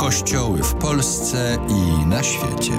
Kościoły w Polsce i na świecie.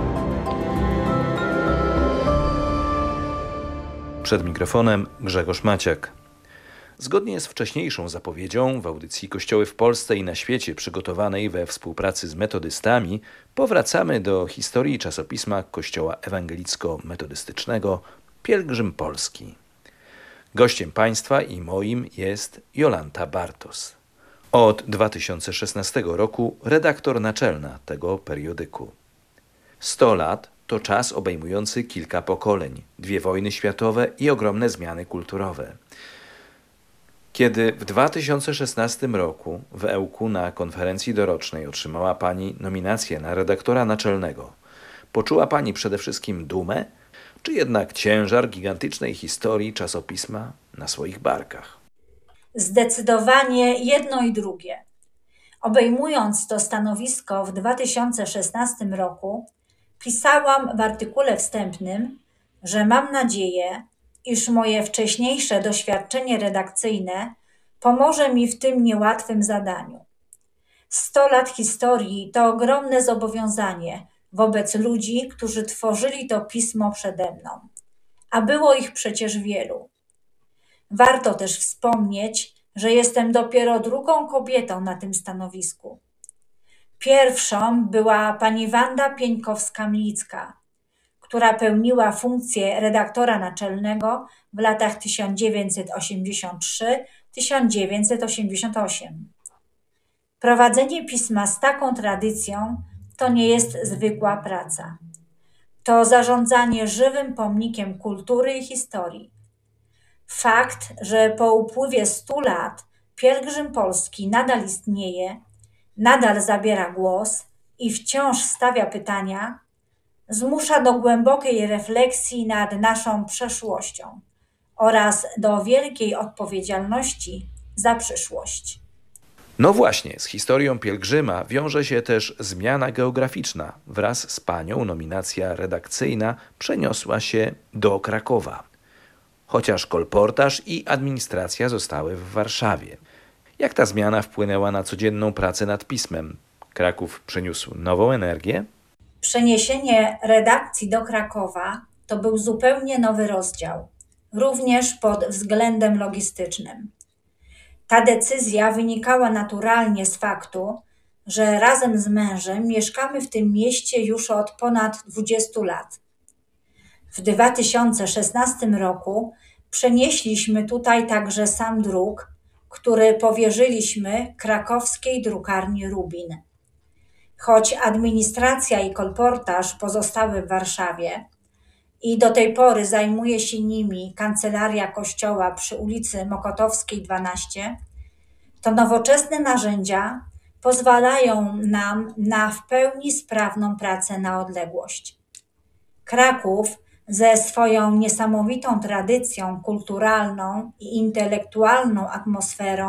Przed mikrofonem Grzegorz Maciak. Zgodnie z wcześniejszą zapowiedzią w audycji Kościoły w Polsce i na świecie przygotowanej we współpracy z metodystami powracamy do historii czasopisma Kościoła Ewangelicko-Metodystycznego Pielgrzym Polski. Gościem Państwa i moim jest Jolanta Bartos. Od 2016 roku redaktor naczelna tego periodyku. 100 lat to czas obejmujący kilka pokoleń, 2 wojny światowe i ogromne zmiany kulturowe. Kiedy w 2016 roku w Ełku na konferencji dorocznej otrzymała Pani nominację na redaktora naczelnego, poczuła Pani przede wszystkim dumę, czy jednak ciężar gigantycznej historii czasopisma na swoich barkach? Zdecydowanie jedno i drugie. Obejmując to stanowisko w 2016 roku, pisałam w artykule wstępnym, że mam nadzieję, iż moje wcześniejsze doświadczenie redakcyjne pomoże mi w tym niełatwym zadaniu. 100 lat historii to ogromne zobowiązanie wobec ludzi, którzy tworzyli to pismo przede mną, a było ich przecież wielu. Warto też wspomnieć, że jestem dopiero drugą kobietą na tym stanowisku. Pierwszą była pani Wanda Pieńkowska-Mlicka, która pełniła funkcję redaktora naczelnego w latach 1983-1988. Prowadzenie pisma z taką tradycją to nie jest zwykła praca. To zarządzanie żywym pomnikiem kultury i historii. Fakt, że po upływie 100 lat Pielgrzym Polski nadal istnieje, nadal zabiera głos i wciąż stawia pytania, zmusza do głębokiej refleksji nad naszą przeszłością oraz do wielkiej odpowiedzialności za przyszłość. No właśnie, z historią pielgrzyma wiąże się też zmiana geograficzna. Wraz z Panią nominacja redakcyjna przeniosła się do Krakowa. Chociaż kolportaż i administracja zostały w Warszawie. Jak ta zmiana wpłynęła na codzienną pracę nad pismem? Kraków przyniósł nową energię? Przeniesienie redakcji do Krakowa to był zupełnie nowy rozdział, również pod względem logistycznym. Ta decyzja wynikała naturalnie z faktu, że razem z mężem mieszkamy w tym mieście już od ponad 20 lat. W 2016 roku przenieśliśmy tutaj także sam druk, który powierzyliśmy krakowskiej drukarni Rubin. Choć administracja i kolportaż pozostały w Warszawie i do tej pory zajmuje się nimi kancelaria kościoła przy ulicy Mokotowskiej 12, to nowoczesne narzędzia pozwalają nam na w pełni sprawną pracę na odległość. Kraków ze swoją niesamowitą tradycją kulturalną i intelektualną atmosferą